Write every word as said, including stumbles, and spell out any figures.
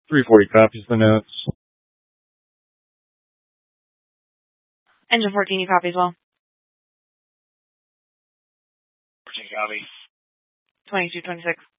three forty copies the notes. Engine fourteen, you copy as well. fourteen copy. twenty-two twenty-six.